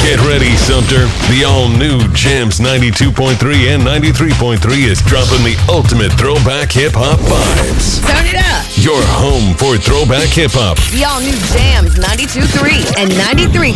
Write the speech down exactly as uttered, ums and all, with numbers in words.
Get ready, Sumter. The all-new Jams ninety-two point three and ninety-three point three is dropping the ultimate throwback hip-hop vibes. Turn it up. Your home for throwback hip-hop. The all-new Jams ninety-two point three and ninety-three